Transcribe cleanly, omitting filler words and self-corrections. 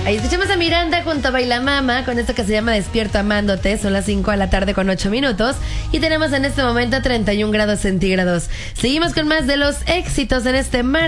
Ahí escuchamos a Miranda junto a Bailamama con esto que se llama Despierto Amándote. Son las 5 de la tarde con 8 minutos y tenemos en este momento 31 grados centígrados. Seguimos con más de los éxitos en este martes.